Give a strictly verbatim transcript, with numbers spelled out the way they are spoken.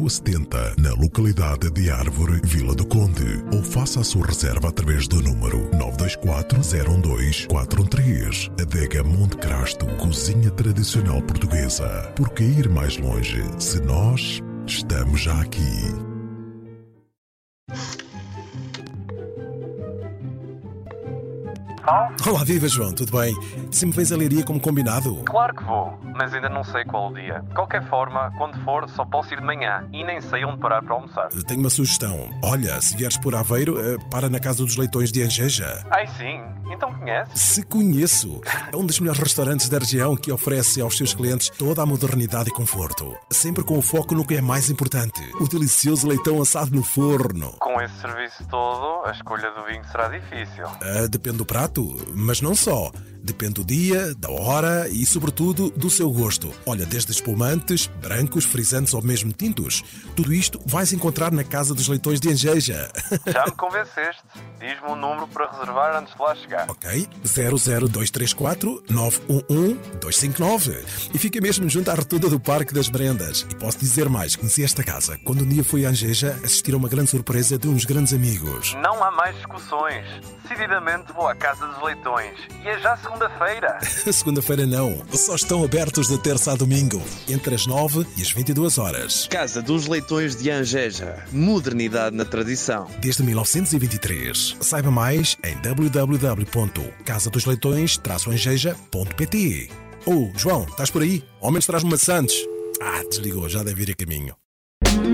setenta, na localidade de Árvore, Vila do Conde. Ou faça a sua reserva através do número nove dois quatro, zero um dois, quatro um três. Adega Monte Crasto, cozinha tradicional portuguesa. Por que ir mais longe se nós estamos já aqui? Olá, viva João, tudo bem? Sempre vens à leiria como combinado? Claro que vou, mas ainda não sei qual o dia. De qualquer forma, quando for, só posso ir de manhã e nem sei onde parar para almoçar. Tenho uma sugestão. Olha, se vieres por Aveiro, para na Casa dos Leitões de Angeja. Ai sim, então conhece? Se conheço. É um dos melhores restaurantes da região que oferece aos seus clientes toda a modernidade e conforto. Sempre com o foco no que é mais importante. O delicioso leitão assado no forno. Com esse serviço todo, a escolha do vinho será difícil. Ah, depende do prato, mas não só. Depende do dia, da hora e, sobretudo, do seu gosto. Olha, desde espumantes, brancos, frisantes ou mesmo tintos. Tudo isto vais encontrar na Casa dos Leitões de Angeja. Já me convenceste. Diz-me um número para reservar antes de lá chegar. Ok, zero zero dois três quatro, nove um um, dois cinco nove. E fica mesmo junto à rotunda do Parque das Brendas. E posso dizer mais, conheci esta casa quando um dia fui a Angeja assistir a uma grande surpresa de uns grandes amigos. Não há mais discussões. Decididamente vou à Casa dos Leitões. E é já segunda-feira. Segunda-feira não. Só estão abertos de terça a domingo, entre as nove e as vinte e duas horas. Casa dos Leitões de Angeja. Modernidade na tradição. Desde mil novecentos e vinte e três. Saiba mais em w w w ponto casa dos leitões traço angeja ponto p t. Oh, João, estás por aí? Ao menos traz-me maçantes. Ah, desligou, já deve ir a caminho.